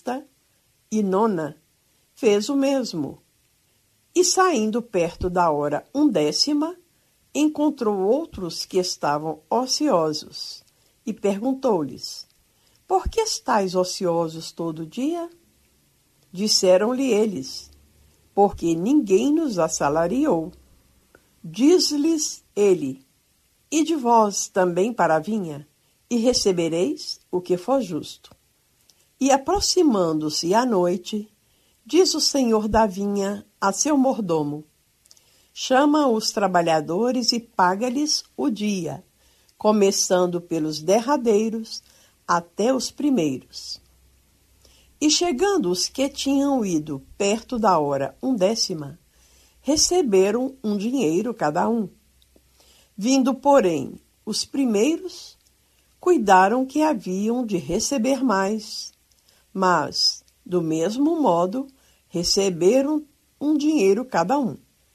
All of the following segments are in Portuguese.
sexta e nona, fez o mesmo. E saindo perto da hora 1ª, encontrou outros que estavam ociosos e perguntou-lhes: por que estáis ociosos todo dia? Disseram-lhe eles: porque ninguém nos assalariou. Diz-lhes ele: ide vós também para a vinha, e recebereis o que for justo. E aproximando-se a noite, diz o senhor da vinha a seu mordomo: chama os trabalhadores e paga-lhes o dia, começando pelos derradeiros até os primeiros. E chegando os que tinham ido perto da hora 1ª, receberam um dinheiro cada um. Vindo, porém, os primeiros, cuidaram que haviam de receber mais, mas, do mesmo modo, receberam um dinheiro cada um.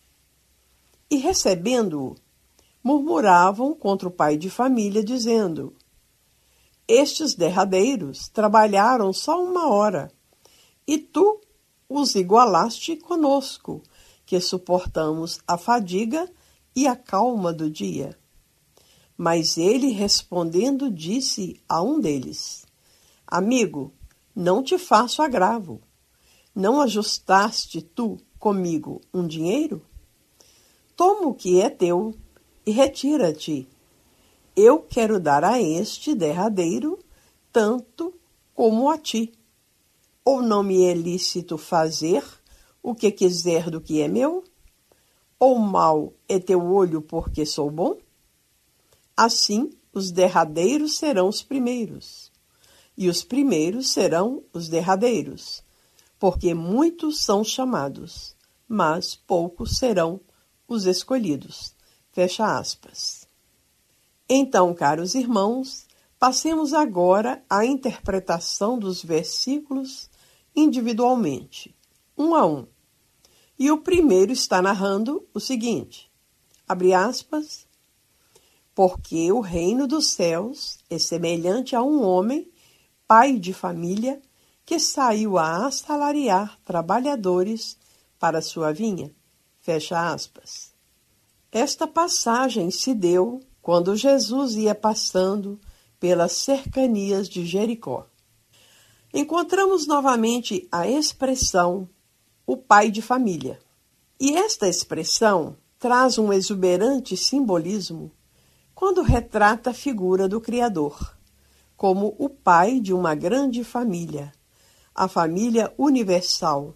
E recebendo-o, murmuravam contra o pai de família, dizendo: estes derradeiros trabalharam só 1 hora, e tu os igualaste conosco, que suportamos a fadiga e a calma do dia. Mas ele, respondendo, disse a um deles: amigo, não te faço agravo. Não ajustaste tu comigo um dinheiro? Toma o que é teu e retira-te. Eu quero dar a este derradeiro tanto como a ti. Ou não me é lícito fazer o que quiser do que é meu? Ou mal é teu olho porque sou bom? Assim, os derradeiros serão os primeiros, e os primeiros serão os derradeiros, porque muitos são chamados, mas poucos serão os escolhidos. Fecha aspas. Então, caros irmãos, passemos agora à interpretação dos versículos individualmente, um a um. E o primeiro está narrando o seguinte, abre aspas: porque o reino dos céus é semelhante a um homem, pai de família, que saiu a assalariar trabalhadores para sua vinha. Fecha aspas. Esta passagem se deu quando Jesus ia passando pelas cercanias de Jericó. Encontramos novamente a expressão o pai de família. E esta expressão traz um exuberante simbolismo quando retrata a figura do Criador, como o pai de uma grande família, a família universal.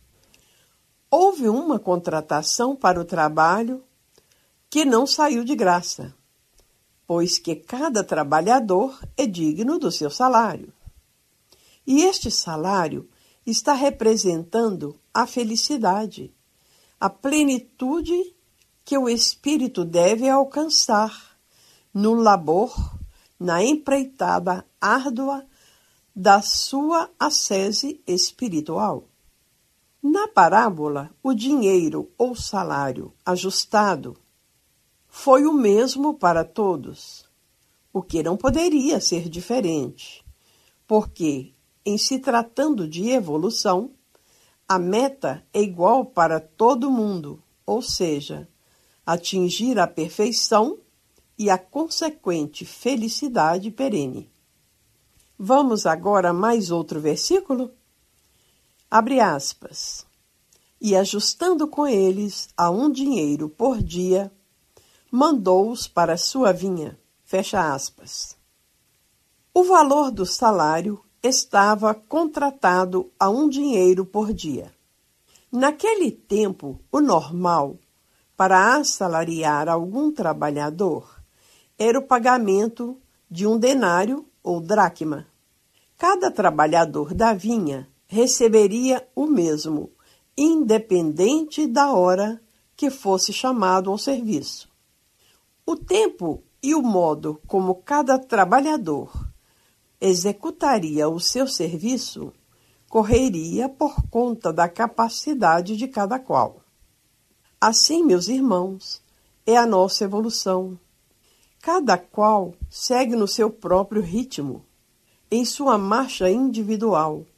Houve uma contratação para o trabalho que não saiu de graça, pois que cada trabalhador é digno do seu salário. E este salário está representando a felicidade, a plenitude que o espírito deve alcançar no labor, na empreitada árdua da sua ascese espiritual. Na parábola, o dinheiro ou salário ajustado foi o mesmo para todos, o que não poderia ser diferente, porque, em se tratando de evolução, a meta é igual para todo mundo, ou seja, atingir a perfeição e a consequente felicidade perene. Vamos agora a mais outro versículo? Abre aspas. E ajustando com eles a um dinheiro por dia, mandou-os para sua vinha. Fecha aspas. O valor do salário estava contratado a um dinheiro por dia. Naquele tempo, o normal para assalariar algum trabalhador era o pagamento de um denário ou dracma. Cada trabalhador da vinha receberia o mesmo, independente da hora que fosse chamado ao serviço. O tempo e o modo como cada trabalhador executaria o seu serviço correria por conta da capacidade de cada qual. Assim, meus irmãos, é a nossa evolução. Cada qual segue no seu próprio ritmo, em sua marcha individual,